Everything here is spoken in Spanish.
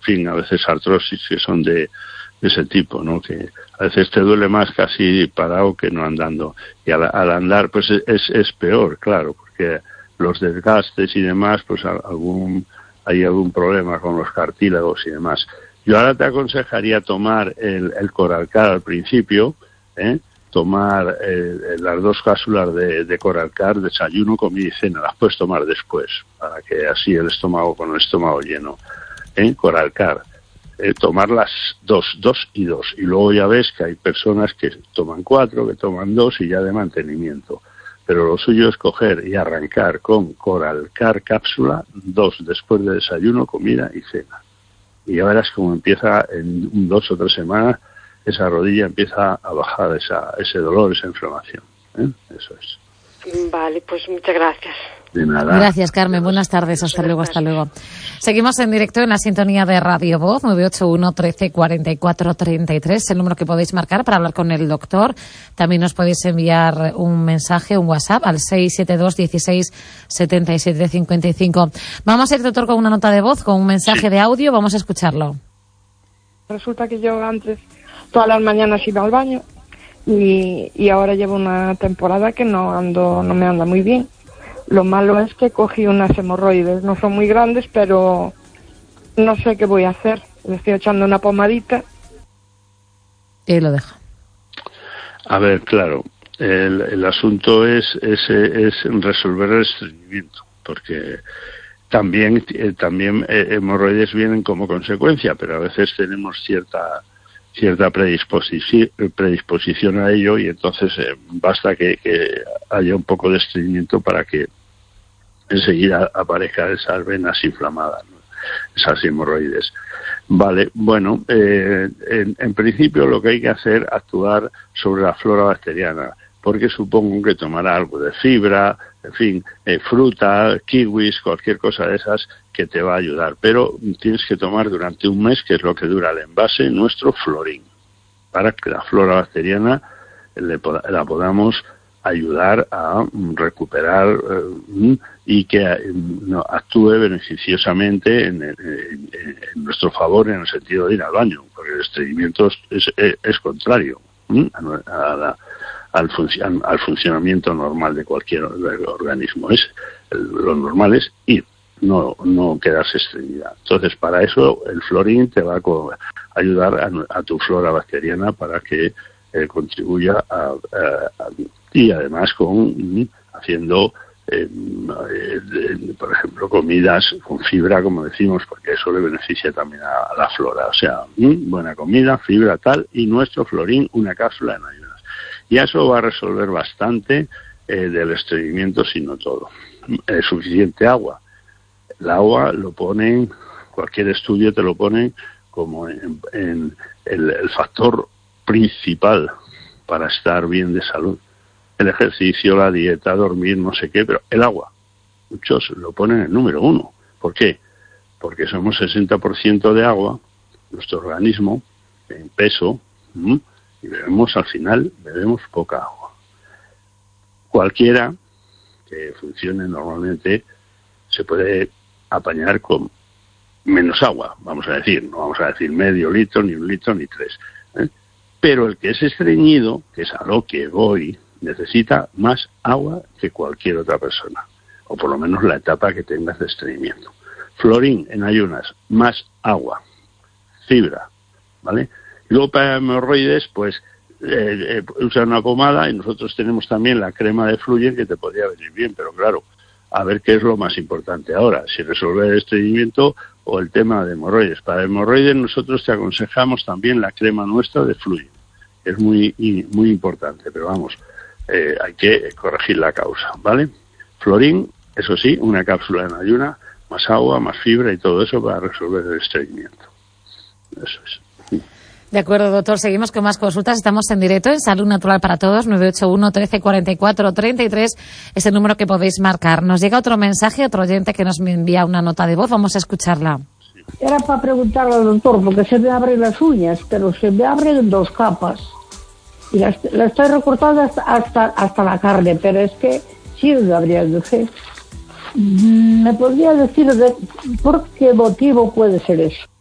fin, a veces artrosis que son de ese tipo, ¿no? Que a veces te duele más casi parado que no andando. Y al andar, pues es peor, claro, porque los desgastes y demás, pues hay algún problema con los cartílagos y demás. Yo ahora te aconsejaría tomar el Coralcar al principio, tomar las 2 cápsulas de Coralcar, desayuno, comida y cena. Las puedes tomar después, para que así el estómago con el estómago lleno. Coralcar. Tomar las 2 y 2. Y luego ya ves que hay personas que toman 4, que toman 2 y ya de mantenimiento. Pero lo suyo es coger y arrancar con Coralcar cápsula, 2 después de desayuno, comida y cena. Y ya verás cómo empieza en 2 o 3 semanas, esa rodilla empieza a bajar ese dolor, esa inflamación. Eso es. Vale, pues muchas gracias. De nada. Gracias, Carmen. Buenas tardes. Hasta luego. Seguimos en directo en la sintonía de Radio Voz, 981 13 44 33, el número que podéis marcar para hablar con el doctor. También nos podéis enviar un mensaje, un WhatsApp, al 672 16 77 55. Vamos a ir, doctor, con una nota de voz, con un mensaje de audio. Vamos a escucharlo. Resulta que yo antes, todas las mañanas iba al baño y ahora llevo una temporada que no me anda muy bien. Lo malo es que cogí unas hemorroides, no son muy grandes, pero no sé qué voy a hacer. Le estoy echando una pomadita. Y lo deja. A ver, claro, el asunto es resolver el estreñimiento, porque también hemorroides vienen como consecuencia, pero a veces tenemos cierta predisposición a ello, y entonces basta que haya un poco de estreñimiento para que enseguida aparezcan esas venas inflamadas, ¿no? Esas hemorroides. Vale, bueno, en principio lo que hay que hacer es actuar sobre la flora bacteriana, porque supongo que tomará algo de fibra, en fin, fruta, kiwis, cualquier cosa de esas que te va a ayudar. Pero tienes que tomar durante un mes, que es lo que dura el envase, nuestro Florin, para que la flora bacteriana la podamos ayudar a recuperar y que actúe beneficiosamente en nuestro favor, en el sentido de ir al baño, porque el estreñimiento es contrario al funcionamiento normal de cualquier organismo. Lo normal es ir, no quedarse estreñida. Entonces, para eso el Florin te va a ayudar a tu flora bacteriana para que contribuya y además haciendo por ejemplo, comidas con fibra, como decimos, porque eso le beneficia también a la flora. O sea, buena comida, fibra, tal, y nuestro Florin, una cápsula en ayunas. Y eso va a resolver bastante del estreñimiento, si no todo. Suficiente agua. El agua lo ponen, cualquier estudio te lo ponen como en el factor principal para estar bien de salud. El ejercicio, la dieta, dormir, no sé qué, pero el agua. Muchos lo ponen en el número 1. ¿Por qué? Porque somos 60% de agua, nuestro organismo, en peso, y al final bebemos poca agua. Cualquiera que funcione normalmente se puede apañar con menos agua, vamos a decir. No vamos a decir medio litro, ni 1 litro, ni 3. Pero el que es estreñido, que es a lo que voy, necesita más agua que cualquier otra persona, o por lo menos la etapa que tengas de estreñimiento. Florin en ayunas, más agua, fibra, ¿vale? Y luego para hemorroides, pues usa una pomada, y nosotros tenemos también la crema de Fluyen, que te podría venir bien, pero claro, a ver qué es lo más importante ahora, si resolver el estreñimiento o el tema de hemorroides. Para hemorroides nosotros te aconsejamos también la crema nuestra de Fluyen, es muy importante, pero vamos, hay que corregir la causa, ¿vale? Florin, eso sí, una cápsula en ayuna, más agua, más fibra y todo eso para resolver el estreñimiento. Eso es. De acuerdo, doctor. Seguimos con más consultas. Estamos en directo en Salud Natural para Todos, 981 13 44 33. Es el número que podéis marcar. Nos llega otro mensaje, otro oyente que nos envía una nota de voz. Vamos a escucharla. Era para preguntarle al doctor, porque se me abren las uñas, pero se me abren en 2 capas. Y la estoy recortando hasta la carne, pero es que sigue abriéndose. ¿Me podría decir por qué motivo puede ser eso?